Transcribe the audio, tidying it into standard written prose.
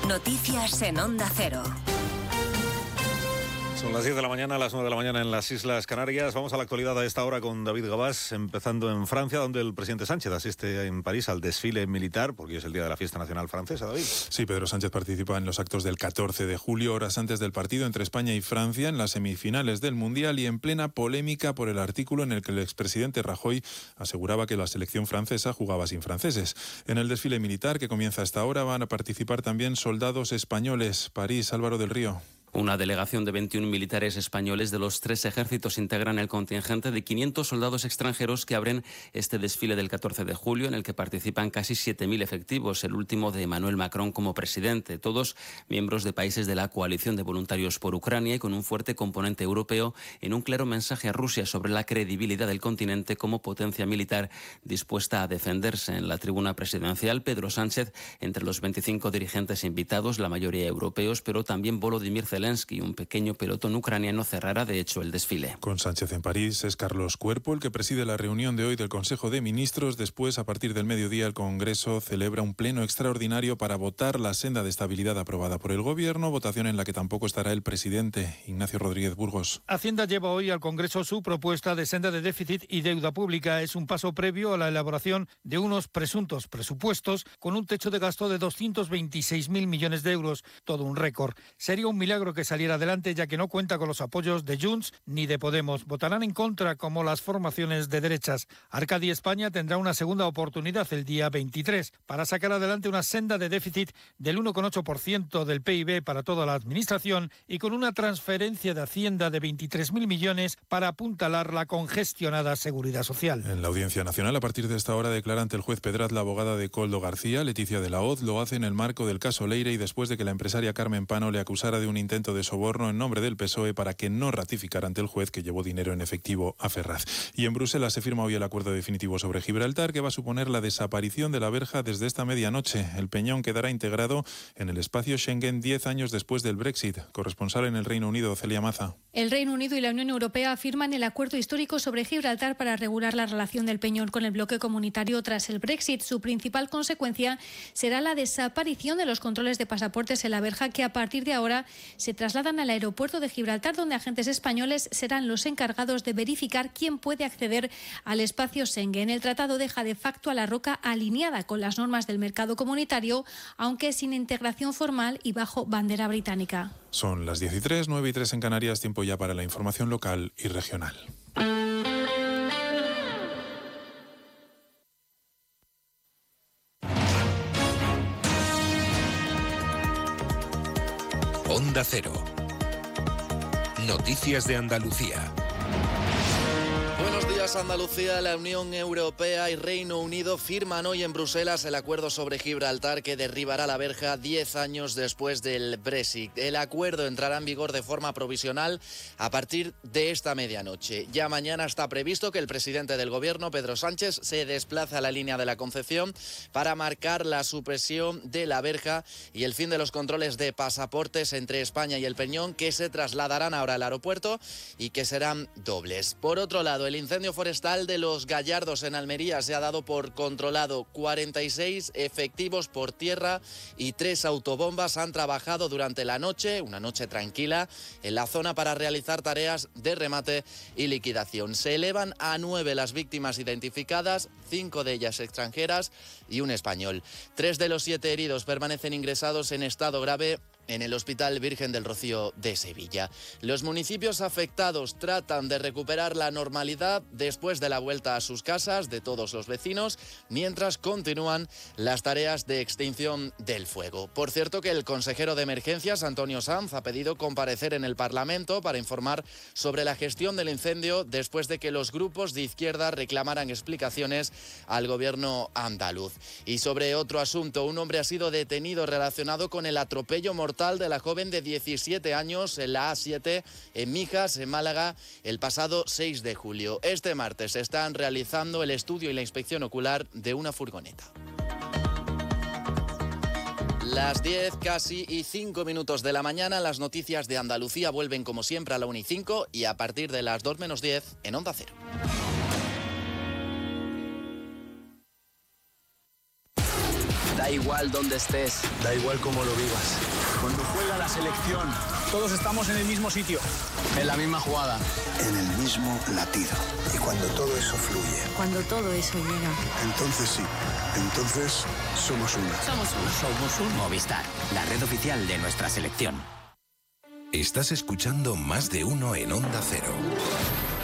Noticias en Onda Cero. Son las 10 de la mañana, las 9 de la mañana en las Islas Canarias. Vamos a la actualidad a esta hora con David Gabás, empezando en Francia, donde el presidente Sánchez asiste en París al desfile militar, porque es el día de la fiesta nacional francesa, David. Sí, Pedro Sánchez participa en los actos del 14 de julio, horas antes del partido entre España y Francia, en las semifinales del Mundial y en plena polémica por el artículo en el que el expresidente Rajoy aseguraba que la selección francesa jugaba sin franceses. En el desfile militar, que comienza a esta hora, van a participar también soldados españoles. París, Álvaro del Río. Una delegación de 21 militares españoles de los 3 ejércitos integran el contingente de 500 soldados extranjeros que abren este desfile del 14 de julio, en el que participan casi 7.000 efectivos, el último de Emmanuel Macron como presidente, todos miembros de países de la coalición de voluntarios por Ucrania y con un fuerte componente europeo, en un claro mensaje a Rusia sobre la credibilidad del continente como potencia militar dispuesta a defenderse. En la tribuna presidencial, Pedro Sánchez, entre los 25 dirigentes invitados, la mayoría europeos, pero también Volodymyr Zelensky, un pequeño pelotón ucraniano, cerrará de hecho el desfile. Con Sánchez en París es Carlos Cuerpo el que preside la reunión de hoy del Consejo de Ministros. Después, a partir del mediodía, el Congreso celebra un pleno extraordinario para votar la senda de estabilidad aprobada por el Gobierno, votación en la que tampoco estará el presidente, Ignacio Rodríguez Burgos. Hacienda lleva hoy al Congreso su propuesta de senda de déficit y deuda pública. Es un paso previo a la elaboración de unos presuntos presupuestos con un techo de gasto de 226.000 millones de euros, todo un récord. Sería un milagro que saliera adelante, ya que no cuenta con los apoyos de Junts ni de Podemos. Votarán en contra como las formaciones de derechas. Arcadi España tendrá una segunda oportunidad el día 23 para sacar adelante una senda de déficit del 1,8% del PIB para toda la administración y con una transferencia de Hacienda de 23.000 millones para apuntalar la congestionada seguridad social. En la Audiencia Nacional, a partir de esta hora, declara ante el juez Pedraz la abogada de Koldo García, Leticia de la Hoz. Lo hace en el marco del caso Leire y después de que la empresaria Carmen Pano le acusara de un intento de soborno en nombre del PSOE para que no ratificara ante el juez que llevó dinero en efectivo a Ferraz. Y en Bruselas se firma hoy el acuerdo definitivo sobre Gibraltar, que va a suponer la desaparición de la verja desde esta medianoche. El peñón quedará integrado en el espacio Schengen 10 años después del Brexit. Corresponsal en el Reino Unido, Celia Maza. El Reino Unido y la Unión Europea firman el acuerdo histórico sobre Gibraltar para regular la relación del peñón con el bloque comunitario tras el Brexit. Su principal consecuencia será la desaparición de los controles de pasaportes en la verja, que a partir de ahora se trasladan al aeropuerto de Gibraltar, donde agentes españoles serán los encargados de verificar quién puede acceder al espacio Schengen. El tratado deja de facto a la roca alineada con las normas del mercado comunitario, aunque sin integración formal y bajo bandera británica. Son las 10:03, 9:03 en Canarias, tiempo ya para la información local y regional. Onda Cero. Noticias de Andalucía. Buenos días, Andalucía. La Unión Europea y Reino Unido firman hoy en Bruselas el acuerdo sobre Gibraltar, que derribará la verja 10 años después del Brexit. El acuerdo entrará en vigor de forma provisional a partir de esta medianoche. Ya mañana está previsto que el presidente del Gobierno, Pedro Sánchez, se desplace a la línea de la Concepción para marcar la supresión de la verja y el fin de los controles de pasaportes entre España y el Peñón, que se trasladarán ahora al aeropuerto y que serán dobles. Por otro lado, el incendio forestal de Los Gallardos en Almería se ha dado por controlado. 46 efectivos por tierra y 3 autobombas han trabajado durante la noche, una noche tranquila, en la zona para realizar tareas de remate y liquidación. Se elevan a 9 las víctimas identificadas, 5 de ellas extranjeras y un español. 3 de los 7 heridos permanecen ingresados en estado grave en el Hospital Virgen del Rocío de Sevilla. Los municipios afectados tratan de recuperar la normalidad después de la vuelta a sus casas de todos los vecinos, mientras continúan las tareas de extinción del fuego. Por cierto, que el consejero de Emergencias, Antonio Sanz, ha pedido comparecer en el Parlamento para informar sobre la gestión del incendio después de que los grupos de izquierda reclamaran explicaciones al gobierno andaluz. Y sobre otro asunto, un hombre ha sido detenido relacionado con el atropello mortal de la joven de 17 años en la A7 en Mijas, en Málaga, el pasado 6 de julio. Este martes se están realizando el estudio y la inspección ocular de una furgoneta. Las 10 casi y 5 minutos de la mañana, las noticias de Andalucía vuelven como siempre a la 1:05 y a partir de las 2 menos 10 en Onda Cero. Da igual dónde estés, da igual cómo lo vivas. Cuando juega la selección, todos estamos en el mismo sitio, en la misma jugada, en el mismo latido. Y cuando todo eso fluye, cuando todo eso llega, entonces sí, entonces somos uno. Somos uno. Somos un Movistar, la red oficial de nuestra selección. Estás escuchando Más de Uno en Onda Cero.